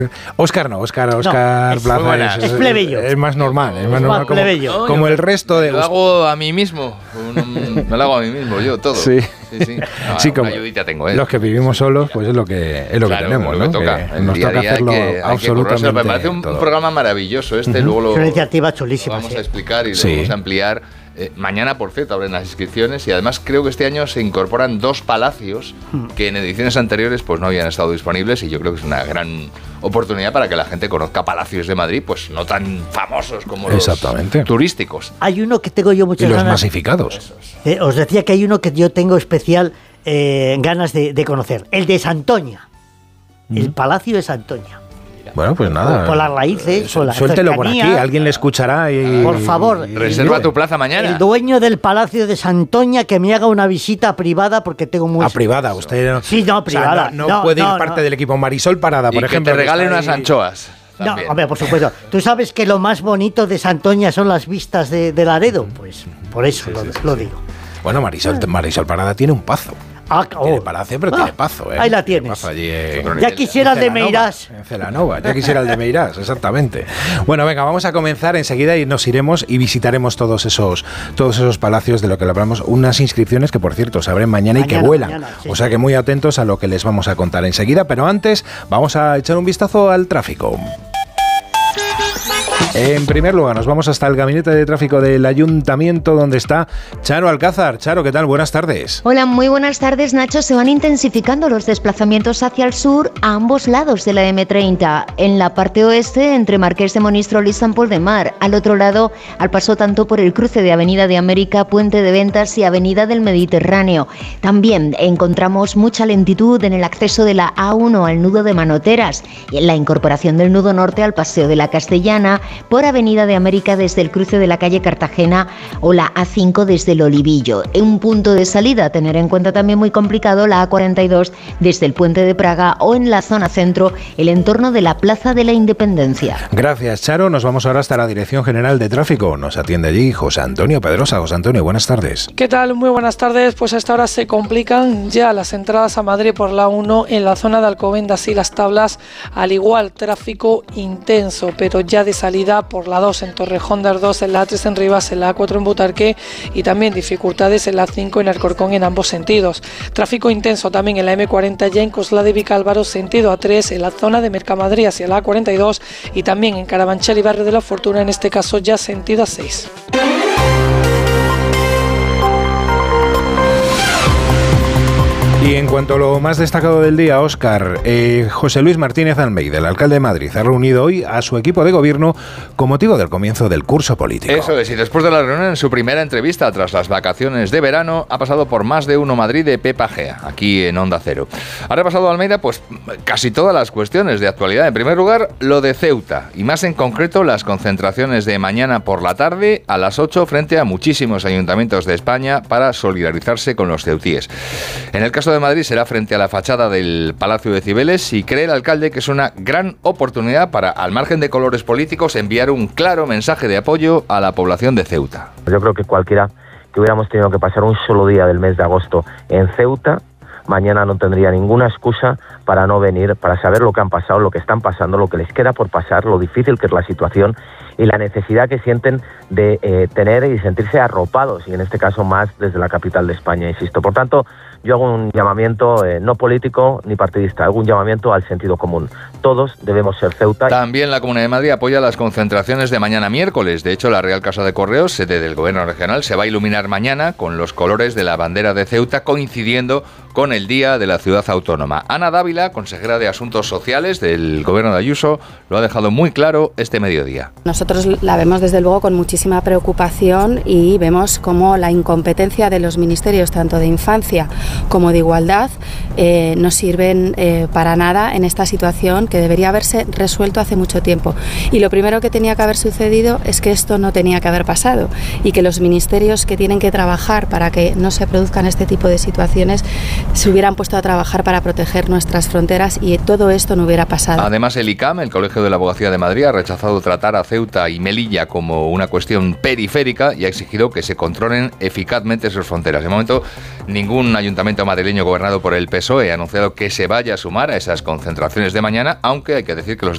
Óscar Plaza es plebeyo. Es más normal, plebeyo. Como el resto de... Lo hago a mí mismo, me lo hago a mí mismo, yo todo. Sí. Sí, como ayudita tengo, los que vivimos solos, pues es lo que tenemos, ¿no? Toca. Nos toca hacerlo absolutamente. Me parece un programa maravilloso luego es una iniciativa chulísima. Lo vamos a explicar y lo vamos a ampliar. Mañana, por cierto, abren las inscripciones y además creo que este año se incorporan 2 palacios que en ediciones anteriores pues no habían estado disponibles, y yo creo que es una gran oportunidad para que la gente conozca palacios de Madrid, pues no tan famosos como los turísticos. Hay uno que tengo yo muchas ganas. Y los masificados. Os decía que hay uno que yo tengo especial ganas de conocer, el de Santoña, el Palacio de Santoña. Bueno, pues nada. Por las raíces, por la suéltelo cercanía. por aquí, alguien le escuchará y... Por favor. Reserva tu plaza mañana. El dueño del Palacio de Santoña que me haga una visita privada porque tengo muy... privada, usted... Sí, no, privada. O sea, no puede ir parte del equipo Marisol Parada, por ejemplo. Que te regalen unas anchoas. No, hombre, por supuesto. ¿Tú sabes que lo más bonito de Santoña son las vistas de Laredo? Pues por eso lo digo. Bueno, Marisol Parada tiene un pazo. Tiene palacio, pero tiene pazo. Ahí la tienes. Ya quisiera el de Meirás. En Celanova, ya quisiera el de Meirás, exactamente. Bueno, venga, vamos a comenzar enseguida y nos iremos y visitaremos todos esos palacios de lo que le hablamos. Unas inscripciones que, por cierto, se abren mañana y que vuelan. Sí. O sea que muy atentos a lo que les vamos a contar enseguida. Pero antes, vamos a echar un vistazo al tráfico. En primer lugar, nos vamos hasta el gabinete de tráfico del Ayuntamiento, donde está Charo Alcázar. Charo, ¿qué tal? Buenas tardes. Hola, muy buenas tardes, Nacho. Se van intensificando los desplazamientos hacia el sur a ambos lados de la M30. En la parte oeste, entre Marqués de Monistrol y Sant Pol de Mar. Al otro lado, al paso tanto por el cruce de Avenida de América, Puente de Ventas y Avenida del Mediterráneo. También encontramos mucha lentitud en el acceso de la A1 al nudo de Manoteras y en la incorporación del nudo norte al Paseo de la Castellana, por Avenida de América desde el cruce de la calle Cartagena o la A5 desde el Olivillo. En un punto de salida a tener en cuenta también muy complicado la A42 desde el Puente de Praga o en la zona centro, el entorno de la Plaza de la Independencia. Gracias, Charo. Nos vamos ahora hasta la Dirección General de Tráfico. Nos atiende allí José Antonio Pedrosa. José Antonio, buenas tardes. ¿Qué tal? Muy buenas tardes. Pues a esta hora se complican ya las entradas a Madrid por la 1 en la zona de Alcobendas y Las Tablas, al igual tráfico intenso, pero ya de salida por la 2 en Torrejón de Ardoz, en la A3 en Rivas, en la A4 en Butarque y también dificultades en la 5 en Alcorcón en ambos sentidos. Tráfico intenso también en la M40 ya en Coslada de Vicálvaro, sentido A3 en la zona de Mercamadrid hacia la A42 y también en Carabanchel y Barrio de la Fortuna, en este caso ya sentido A6. Y en cuanto a lo más destacado del día, Óscar, José Luis Martínez Almeida, el alcalde de Madrid, ha reunido hoy a su equipo de gobierno con motivo del comienzo del curso político. Eso es, y después de la reunión, en su primera entrevista tras las vacaciones de verano, ha pasado por Más de Uno Madrid de Pepa Gea, aquí en Onda Cero. Ha repasado Almeida pues casi todas las cuestiones de actualidad. En primer lugar, lo de Ceuta, y más en concreto las concentraciones de mañana por la tarde a las 8 frente a muchísimos ayuntamientos de España para solidarizarse con los ceutíes. En el caso de Madrid será frente a la fachada del Palacio de Cibeles y cree el alcalde que es una gran oportunidad para, al margen de colores políticos, enviar un claro mensaje de apoyo a la población de Ceuta. Yo creo que cualquiera que hubiéramos tenido que pasar un solo día del mes de agosto en Ceuta, mañana no tendría ninguna excusa para no venir, para saber lo que han pasado, lo que están pasando, lo que les queda por pasar, lo difícil que es la situación y la necesidad que sienten de tener y sentirse arropados, y en este caso más desde la capital de España, insisto. Por tanto, yo hago un llamamiento no político ni partidista, hago un llamamiento al sentido común. Todos debemos ser Ceuta. También la Comunidad de Madrid apoya las concentraciones de mañana miércoles. De hecho, la Real Casa de Correos, sede del Gobierno regional, se va a iluminar mañana con los colores de la bandera de Ceuta, coincidiendo con el Día de la Ciudad Autónoma. Ana Dávila, consejera de Asuntos Sociales del Gobierno de Ayuso, lo ha dejado muy claro este mediodía. Nosotros la vemos desde luego con muchísima preocupación y vemos cómo la incompetencia de los ministerios, tanto de Infancia como de Igualdad, no sirven para nada en esta situación que debería haberse resuelto hace mucho tiempo. Y lo primero que tenía que haber sucedido es que esto no tenía que haber pasado y que los ministerios que tienen que trabajar para que no se produzcan este tipo de situaciones se hubieran puesto a trabajar para proteger nuestras fronteras y todo esto no hubiera pasado. Además, el ICAM, el Colegio de la Abogacía de Madrid, ha rechazado tratar a Ceuta y Melilla como una cuestión periférica y ha exigido que se controlen eficazmente sus fronteras. De momento, ningún ayuntamiento madrileño gobernado por el PSOE ha anunciado que se vaya a sumar a esas concentraciones de mañana, aunque hay que decir que los